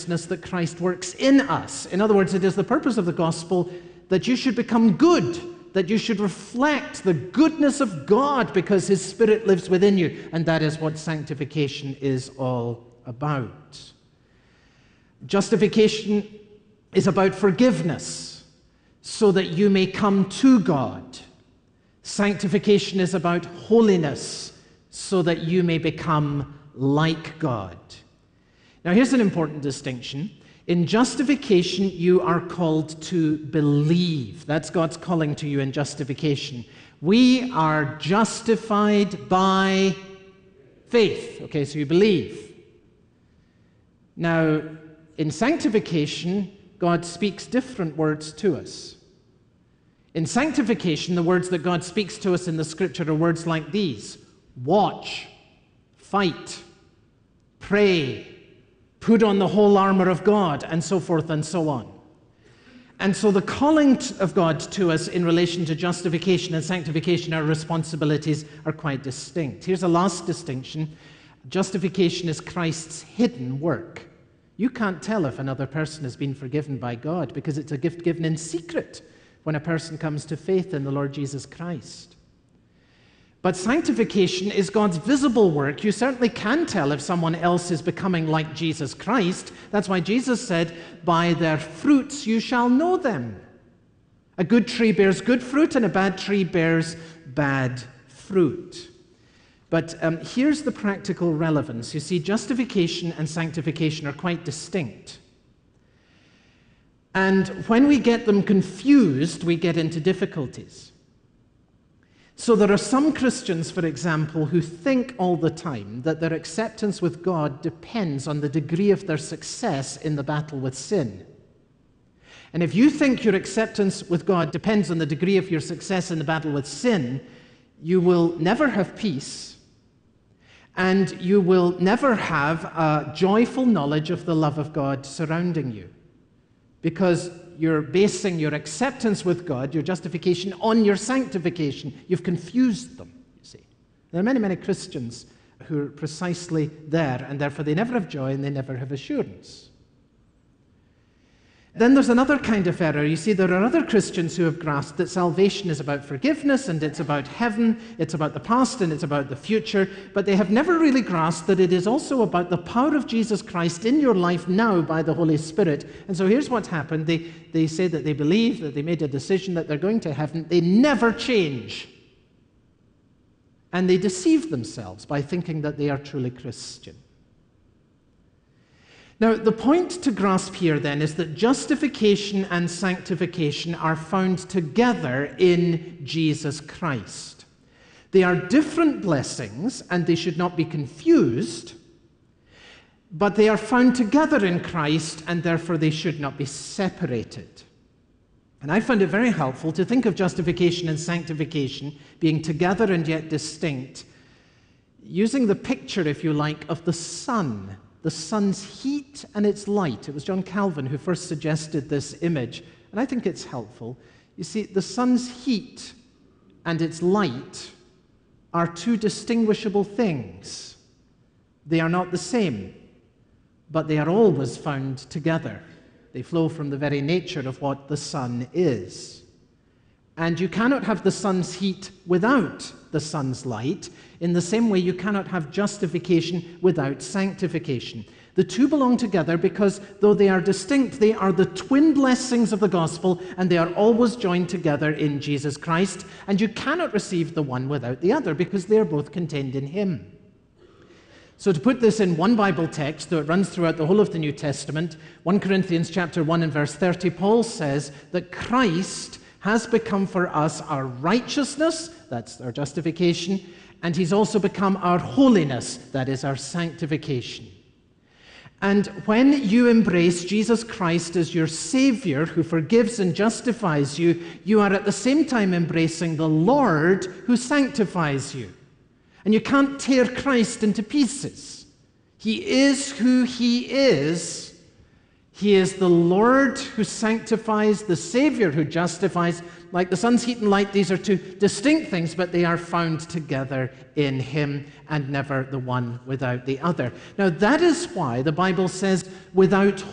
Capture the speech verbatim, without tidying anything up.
righteousness that Christ works in us. In other words, it is the purpose of the gospel that you should become good, that you should reflect the goodness of God because his Spirit lives within you. And that is what sanctification is all about. Justification is about forgiveness so that you may come to God. Sanctification is about holiness so that you may become like God. Now, here's an important distinction. In justification, you are called to believe. That's God's calling to you in justification. We are justified by faith. Okay, so you believe. Now, in sanctification, God speaks different words to us. In sanctification, the words that God speaks to us in the Scripture are words like these: watch, fight, pray, put on the whole armor of God, and so forth and so on. And so the calling of God to us in relation to justification and sanctification, our responsibilities are quite distinct. Here's a last distinction. Justification is Christ's hidden work. You can't tell if another person has been forgiven by God because it's a gift given in secret when a person comes to faith in the Lord Jesus Christ. But sanctification is God's visible work. You certainly can tell if someone else is becoming like Jesus Christ. That's why Jesus said, by their fruits you shall know them. A good tree bears good fruit, and a bad tree bears bad fruit. But um, here's the practical relevance. You see, justification and sanctification are quite distinct. And when we get them confused, we get into difficulties. So there are some Christians, for example, who think all the time that their acceptance with God depends on the degree of their success in the battle with sin. And if you think your acceptance with God depends on the degree of your success in the battle with sin, you will never have peace, and you will never have a joyful knowledge of the love of God surrounding you, because you're basing your acceptance with God, your justification, on your sanctification. You've confused them, you see. There are many, many Christians who are precisely there, and therefore they never have joy and they never have assurance. Then there's another kind of error. You see, there are other Christians who have grasped that salvation is about forgiveness, and it's about heaven, it's about the past, and it's about the future, but they have never really grasped that it is also about the power of Jesus Christ in your life now by the Holy Spirit. And so here's what's happened. They, they say that they believe, that they made a decision that they're going to heaven. They never change. And they deceive themselves by thinking that they are truly Christian. Now, the point to grasp here, then, is that justification and sanctification are found together in Jesus Christ. They are different blessings, and they should not be confused, but they are found together in Christ, and therefore they should not be separated. And I find it very helpful to think of justification and sanctification being together and yet distinct, using the picture, if you like, of the sun. The sun's heat and its light. It was John Calvin who first suggested this image, and I think it's helpful. You see, the sun's heat and its light are two distinguishable things. They are not the same, but they are always found together. They flow from the very nature of what the sun is. And you cannot have the sun's heat without the sun's light, in the same way you cannot have justification without sanctification. The two belong together because, though they are distinct, they are the twin blessings of the gospel, and they are always joined together in Jesus Christ, and you cannot receive the one without the other because they are both contained in him. So to put this in one Bible text, though it runs throughout the whole of the New Testament, First Corinthians chapter one and verse thirty, Paul says that Christ has become for us our righteousness, that's our justification, and he's also become our holiness, that is our sanctification. And when you embrace Jesus Christ as your Savior who forgives and justifies you, you are at the same time embracing the Lord who sanctifies you. And you can't tear Christ into pieces. He is who he is. He is the Lord who sanctifies, the Savior who justifies. Like the sun's heat and light, these are two distinct things, but they are found together in him, and never the one without the other. Now, that is why the Bible says, without